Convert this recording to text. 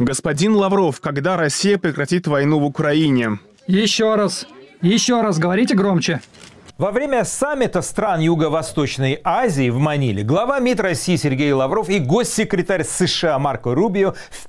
Господин Лавров, когда Россия прекратит войну в Украине? Еще раз, говорите громче. Во время саммита стран Юго-Восточной Азии в Маниле глава МИД России Сергей Лавров и госсекретарь США Марко Рубио